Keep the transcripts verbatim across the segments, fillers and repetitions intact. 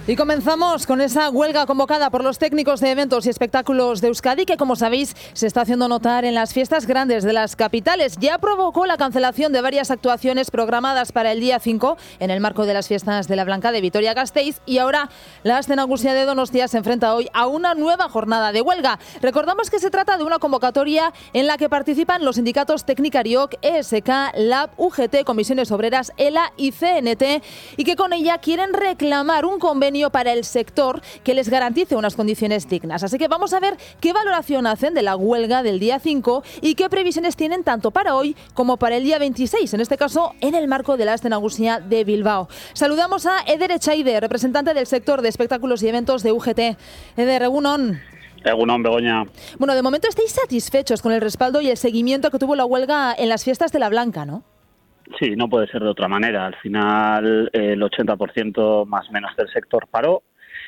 Y comenzamos con esa huelga convocada por los técnicos de eventos y espectáculos de Euskadi, que, como sabéis, se está haciendo notar en las fiestas grandes de las capitales. Ya provocó la cancelación de varias actuaciones programadas para el día cinco en el marco de las fiestas de la Blanca de Vitoria-Gasteiz, y ahora la Aste Nagusia de Donostia se enfrenta hoy a una nueva jornada de huelga. Recordamos que se trata de una convocatoria en la que participan los sindicatos Teknikariok, E S K, Lab, U G T, Comisiones Obreras, ELA y C N T, y que con ella quieren reclamar un convenio para el sector que les garantice unas condiciones dignas. Así que vamos a ver qué valoración hacen de la huelga del día cinco y qué previsiones tienen tanto para hoy como para el día veintiséis, en este caso en el marco de la Aste Nagusia de Bilbao. Saludamos a Eder Echaide, representante del sector de espectáculos y eventos de U G T. Eder, egunon. Egunon, Begoña. Bueno, de momento estáis satisfechos con el respaldo y el seguimiento que tuvo la huelga en las fiestas de la Blanca, ¿no? Sí, no puede ser de otra manera. Al final el ochenta por ciento más o menos del sector paró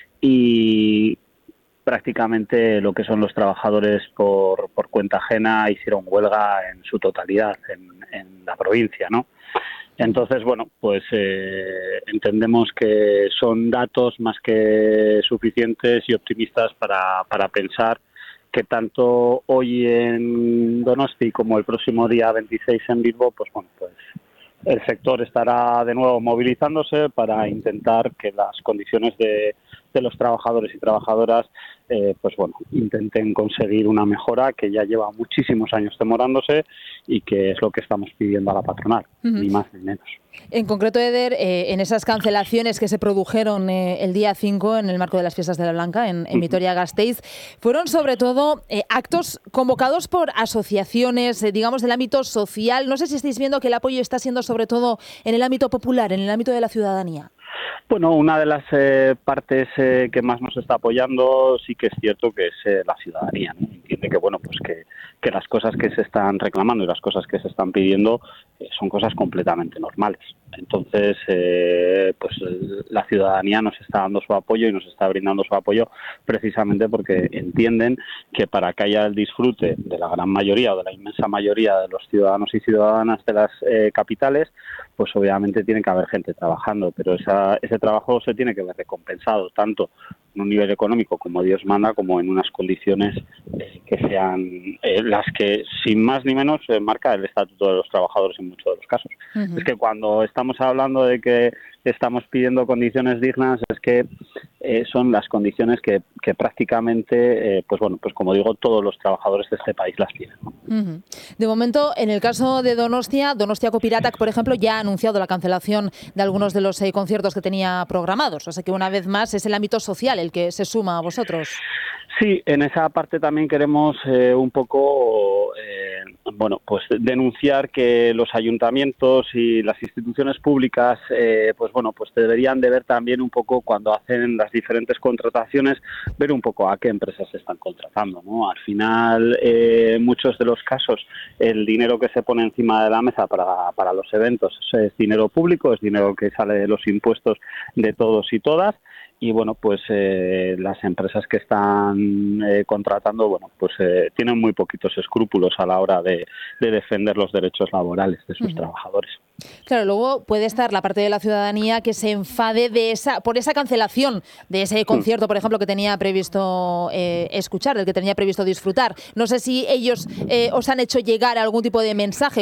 y prácticamente lo que son los trabajadores por, por cuenta ajena hicieron huelga en su totalidad en, en la provincia, ¿no? Entonces, bueno, pues eh, entendemos que son datos más que suficientes y optimistas para, para pensar que tanto hoy en Donosti como el próximo día veintiséis en Bilbao, pues bueno, pues el sector estará de nuevo movilizándose para intentar que las condiciones de, de los trabajadores y trabajadoras eh, pues bueno, intenten conseguir una mejora que ya lleva muchísimos años demorándose y que es lo que estamos pidiendo a la patronal, uh-huh. Ni más ni menos. En concreto, Eder, eh, en esas cancelaciones que se produjeron eh, el día cinco en el marco de las fiestas de la Blanca en, en Vitoria-Gasteiz, fueron sobre todo eh, actos convocados por asociaciones, eh, digamos, del ámbito social. No sé si estáis viendo que el apoyo está siendo sobre todo en el ámbito popular, en el ámbito de la ciudadanía. Bueno, una de las eh, partes eh, que más nos está apoyando sí que es cierto que es eh, la ciudadanía, ¿no? Entiende que bueno, pues que, que las cosas que se están reclamando y las cosas que se están pidiendo eh, son cosas completamente normales. Entonces, eh, pues la ciudadanía nos está dando su apoyo y nos está brindando su apoyo precisamente porque entienden que para que haya el disfrute de la gran mayoría o de la inmensa mayoría de los ciudadanos y ciudadanas de las eh, capitales, pues obviamente tiene que haber gente trabajando, pero esa, ese trabajo se tiene que ver recompensado, tanto en un nivel económico como Dios manda, como en unas condiciones eh, que sean eh, las que, sin más ni menos, eh, marca el Estatuto de los Trabajadores en muchos de los casos. Uh-huh. Es que cuando estamos hablando de que estamos pidiendo condiciones dignas, es que eh, son las condiciones que, que prácticamente, eh, pues bueno, pues como digo, todos los trabajadores de este país las tienen, ¿no? Uh-huh. De momento, en el caso de Donostia, Donostia Copiratak, por ejemplo, ya ha anunciado la cancelación de algunos de los eh, conciertos que tenía programados. O sea que una vez más es el ámbito social el que se suma a vosotros. Sí, en esa parte también queremos eh, un poco, eh, bueno, pues denunciar que los ayuntamientos y las instituciones públicas, eh, pues bueno, pues deberían de ver también un poco cuando hacen las diferentes contrataciones, ver un poco a qué empresas se están contratando, ¿no? Al final, eh, en muchos de los casos, el dinero que se pone encima de la mesa para, para los eventos es dinero público, es dinero que sale de los impuestos de todos y todas. Y bueno, pues eh, las empresas que están eh, contratando, bueno, pues eh, tienen muy poquitos escrúpulos a la hora de, de defender los derechos laborales de sus uh-huh. trabajadores. Claro, luego puede estar la parte de la ciudadanía que se enfade de esa, por esa cancelación de ese concierto, por ejemplo, que tenía previsto eh, escuchar, del que tenía previsto disfrutar. No sé si ellos eh, os han hecho llegar algún tipo de mensaje